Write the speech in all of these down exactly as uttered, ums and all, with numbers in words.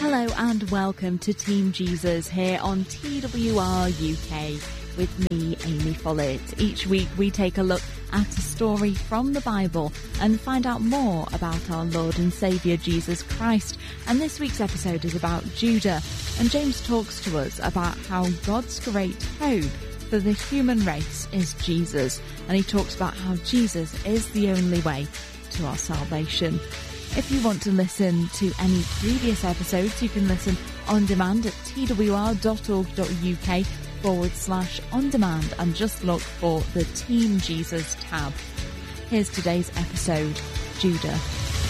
Hello and welcome to Team Jesus here on T W R U K with me, Amy Follett. Each week we take a look at a story from the Bible and find out more about our Lord and Saviour Jesus Christ. And this week's episode is about Judah, and James talks to us about how God's great hope for the human race is Jesus, and he talks about how Jesus is the only way to our salvation. If you want to listen to any previous episodes, you can listen on demand at twr.org.uk forward slash on demand and just look for the Team Jesus tab. Here's today's episode, Judah.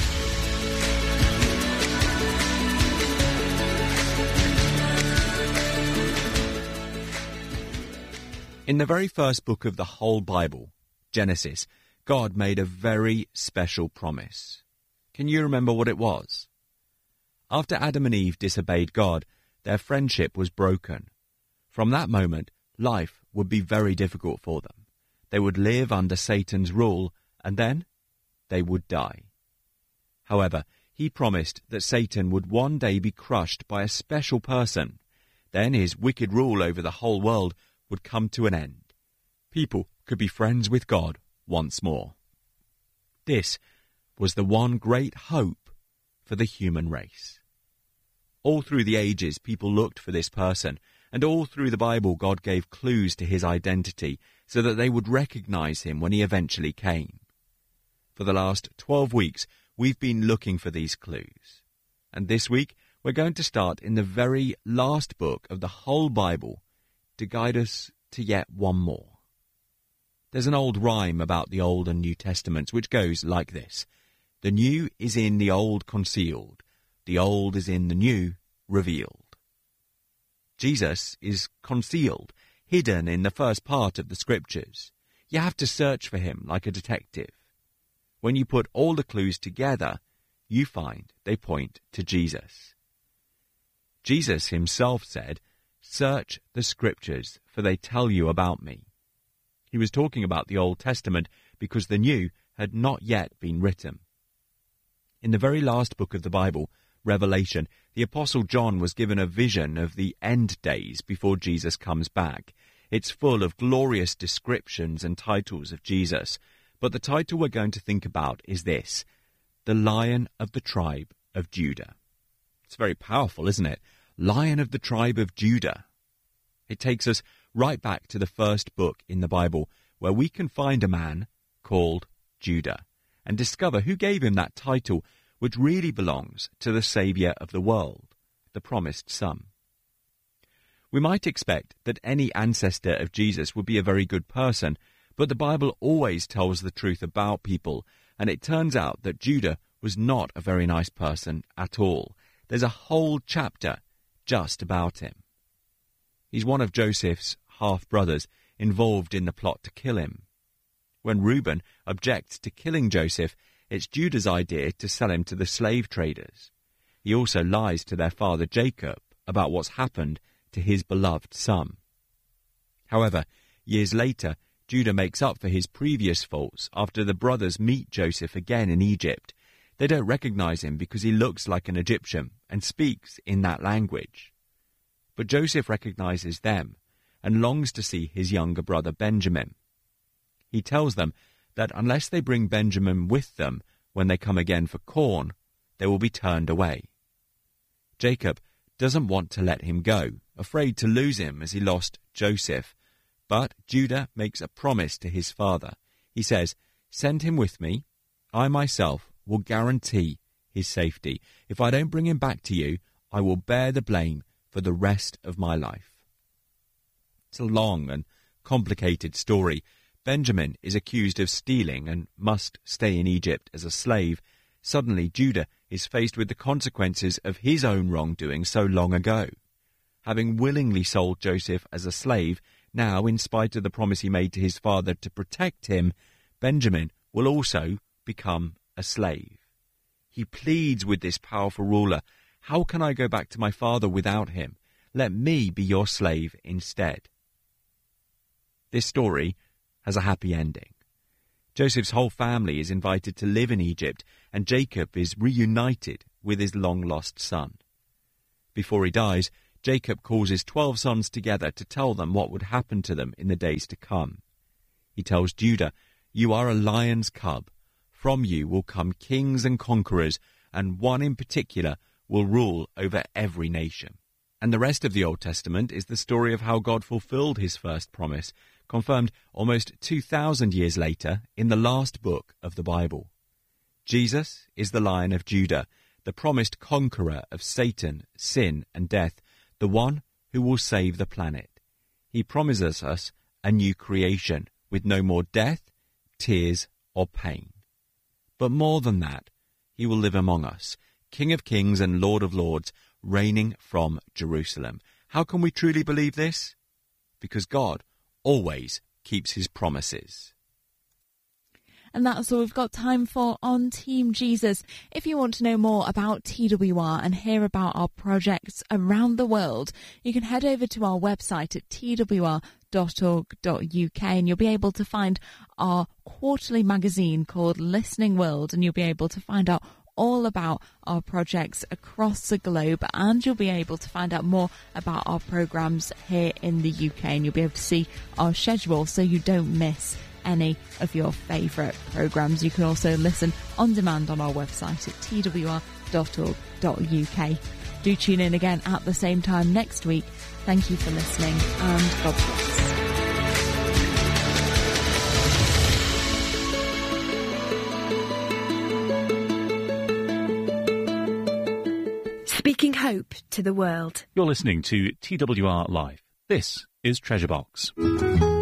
In the very first book of the whole Bible, Genesis, God made a very special promise. Can you remember what it was? After Adam and Eve disobeyed God, their friendship was broken. From that moment, life would be very difficult for them. They would live under Satan's rule, and then they would die. However, he promised that Satan would one day be crushed by a special person. Then his wicked rule over the whole world would come to an end. People could be friends with God once more. This was the one great hope for the human race. All through the ages, people looked for this person, and all through the Bible, God gave clues to his identity so that they would recognize him when he eventually came. For the last twelve weeks, we've been looking for these clues. And this week, we're going to start in the very last book of the whole Bible to guide us to yet one more. There's an old rhyme about the Old and New Testaments which goes like this: the new is in the old concealed, the old is in the new revealed. Jesus is concealed, hidden in the first part of the Scriptures. You have to search for him like a detective. When you put all the clues together, you find they point to Jesus. Jesus himself said, "Search the Scriptures, for they tell you about me." He was talking about the Old Testament because the New had not yet been written. In the very last book of the Bible, Revelation, the Apostle John was given a vision of the end days before Jesus comes back. It's full of glorious descriptions and titles of Jesus, but the title we're going to think about is this: the Lion of the Tribe of Judah. It's very powerful, isn't it? Lion of the Tribe of Judah. It takes us right back to the first book in the Bible, where we can find a man called Judah and discover who gave him that title, which really belongs to the Saviour of the world, the promised Son. We might expect that any ancestor of Jesus would be a very good person, but the Bible always tells the truth about people, and it turns out that Judah was not a very nice person at all. There's a whole chapter just about him. He's one of Joseph's half-brothers involved in the plot to kill him. When Reuben objects to killing Joseph, it's Judah's idea to sell him to the slave traders. He also lies to their father Jacob about what's happened to his beloved son. However, years later, Judah makes up for his previous faults after the brothers meet Joseph again in Egypt. They don't recognize him because he looks like an Egyptian and speaks in that language. But Joseph recognizes them and longs to see his younger brother Benjamin. He tells them that unless they bring Benjamin with them when they come again for corn, they will be turned away. Jacob doesn't want to let him go, afraid to lose him as he lost Joseph. But Judah makes a promise to his father. He says, "Send him with me. I myself will guarantee his safety. If I don't bring him back to you, I will bear the blame for the rest of my life." It's a long and complicated story. Benjamin is accused of stealing and must stay in Egypt as a slave. Suddenly, Judah is faced with the consequences of his own wrongdoing so long ago. Having willingly sold Joseph as a slave, now, in spite of the promise he made to his father to protect him, Benjamin will also become a slave. He pleads with this powerful ruler, "How can I go back to my father without him? Let me be your slave instead." This story has a happy ending. Joseph's whole family is invited to live in Egypt, and Jacob is reunited with his long-lost son. Before he dies, Jacob calls his twelve sons together to tell them what would happen to them in the days to come. He tells Judah, "You are a lion's cub. From you will come kings and conquerors, and one in particular will rule over every nation." And the rest of the Old Testament is the story of how God fulfilled his first promise, confirmed almost two thousand years later in the last book of the Bible. Jesus is the Lion of Judah, the promised conqueror of Satan, sin, and death, the one who will save the planet. He promises us a new creation with no more death, tears, or pain. But more than that, he will live among us, King of kings and Lord of lords, reigning from Jerusalem. How can we truly believe this? Because God always keeps his promises. And that's all we've got time for on Team Jesus. If you want to know more about T W R and hear about our projects around the world, you can head over to our website at t w r dot org dot u k and you'll be able to find our quarterly magazine called Listening World, and you'll be able to find out all about our projects across the globe, and you'll be able to find out more about our programmes here in the U K, and you'll be able to see our schedule so you don't miss any of your favourite programmes. You can also listen on demand on our website at t w r dot org dot u k. Do tune in again at the same time next week. Thank you for listening, and God bless. Speaking hope to the world. You're listening to T W R Live. This is Treasure Box.